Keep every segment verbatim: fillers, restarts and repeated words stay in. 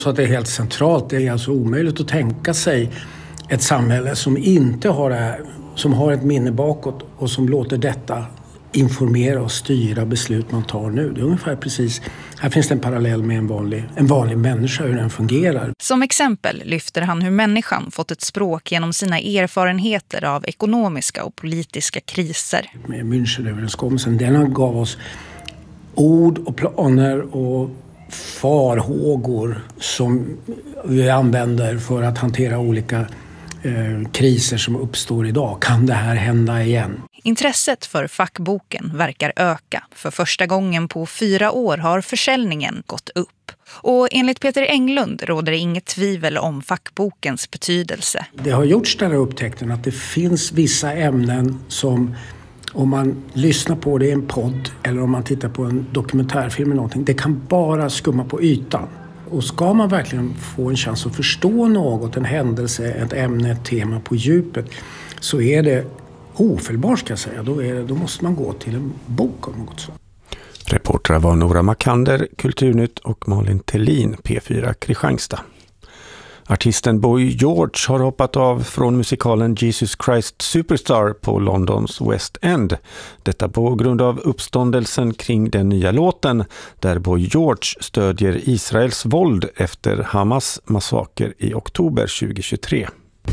Så att det är helt centralt. Det är alltså omöjligt att tänka sig ett samhälle som inte har det här, som har ett minne bakåt och som låter detta informera och styra beslut man tar nu. Det är ungefär precis, här finns det en parallell med en vanlig, en vanlig människa, hur den fungerar. Som exempel lyfter han hur människan fått ett språk genom sina erfarenheter av ekonomiska och politiska kriser. Med Münchenöverenskommelsen, den gav oss ord och planer och farhågor som vi använder för att hantera olika eh, kriser som uppstår idag. Kan det här hända igen? Intresset för fackboken verkar öka. För första gången på fyra år har försäljningen gått upp. Och enligt Peter Englund råder det inget tvivel om fackbokens betydelse. Det har gjorts den här upptäckten att det finns vissa ämnen som, om man lyssnar på det i en podd eller om man tittar på en dokumentärfilm eller någonting, det kan bara skumma på ytan. Och ska man verkligen få en chans att förstå något, en händelse, ett ämne, ett tema på djupet, så är det ofelbart, ska jag säga. Då, är det, då måste man gå till en bok av något så. Reportrar var Nora Makander, Kulturnytt, och Malin Tellin, P fyra Kristianstad. Artisten Boy George har hoppat av från musikalen Jesus Christ Superstar på Londons West End. Detta på grund av uppståndelsen kring den nya låten där Boy George stödjer Israels våld efter Hamas massaker i oktober tjugohundratjugotre.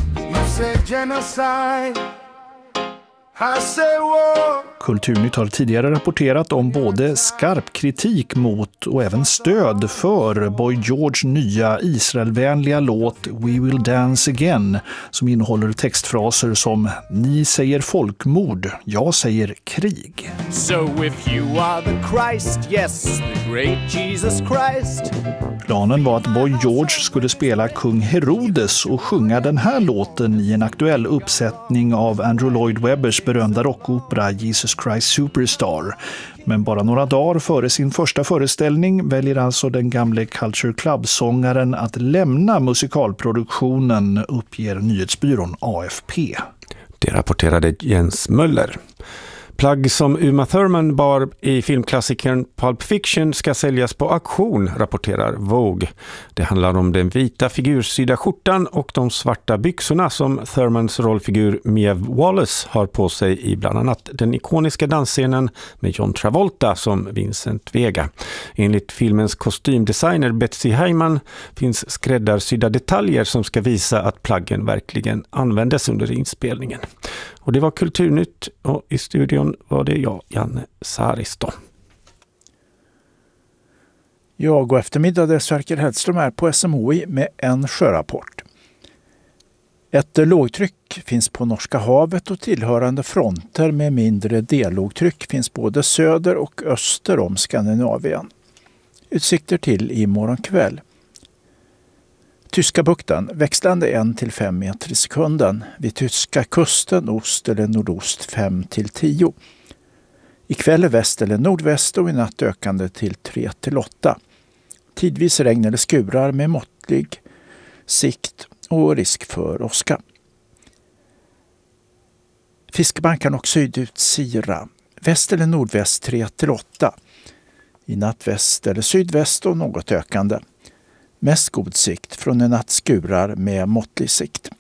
Kulturnytt har tidigare rapporterat om både skarp kritik mot och även stöd för Boy George nya Israelvänliga låt We Will Dance Again, som innehåller textfraser som "Ni säger folkmord, jag säger krig". So if you are the Christ, yes, the great Jesus Christ. Planen var att Boy George skulle spela kung Herodes och sjunga den här låten i en aktuell uppsättning av Andrew Lloyd Webbers berömda rockopera Jesus Christ Superstar. Men bara några dagar före sin första föreställning väljer alltså den gamle Culture Club-sångaren att lämna musikalproduktionen, uppger nyhetsbyrån A F P. Det rapporterade Jens Möller. Plagg som Uma Thurman bar i filmklassikern Pulp Fiction ska säljas på auktion, rapporterar Vogue. Det handlar om den vita figursydda skjortan och de svarta byxorna som Thurmans rollfigur Maeve Wallace har på sig i bland annat den ikoniska dansscenen med John Travolta som Vincent Vega. Enligt filmens kostymdesigner Betsy Heiman finns skräddarsydda detaljer som ska visa att plaggen verkligen användes under inspelningen. Och det var Kulturnytt, och i studion var det jag, Janne Saristo. Jag och eftermiddag där Sverker Hellström är på S M H I med en sjörapport. Ett lågtryck finns på Norska havet och tillhörande fronter med mindre dellågtryck finns både söder och öster om Skandinavien. Utsikter till imorgon kväll. Tyska bukten, växlande en till fem meter i sekunden. Vid tyska kusten ost eller nordost fem till tio. Ikväll är väst eller nordväst och i natt ökande till tre till åtta. Tidvis regn eller skurar med måttlig sikt och risk för åska. Fiskbankan och sydut Sira. Väst eller nordväst tre till åtta. I natt väst eller sydväst och något ökande. Mest god sikt, från en natt skurar med måttlig sikt.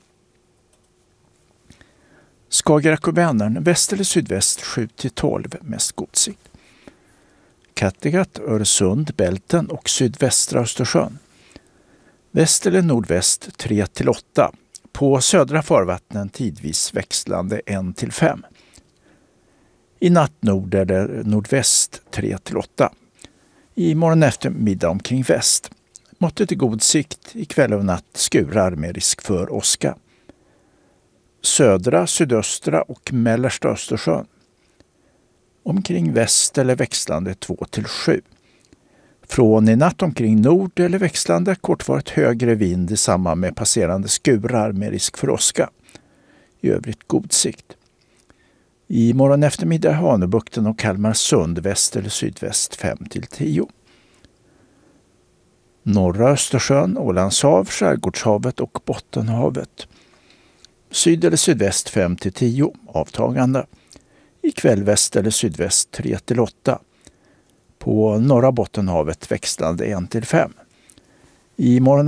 Skagerrak och Vänern, väst eller sydväst sju till tolv, mest god sikt. Kattegatt, Öresund, Bälten och sydvästra Östersjön. Väst eller nordväst tre till åtta. På södra farvattnen tidvis växlande en till fem. I natt nord eller nordväst tre till åtta. I morgon eftermiddag omkring väst. Måttet är god sikt, i kväll och natt skurar med risk för åska. Södra, sydöstra och mellersta Östersjön. Omkring väst eller växlande två till sju. Från i natt omkring nord eller växlande kortvarigt högre vind i samband med passerande skurar med risk för åska. I övrigt god sikt. I morgon eftermiddag Hanöbukten och Kalmarsund, väst eller sydväst fem till tio. Norra Östersjön, Ålandshav, Skärgårdshavet och Bottenhavet. Syd eller sydväst fem till tio, avtagande. I kväll väst eller sydväst tre till åtta. På norra Bottenhavet växlande en till fem. Imorgon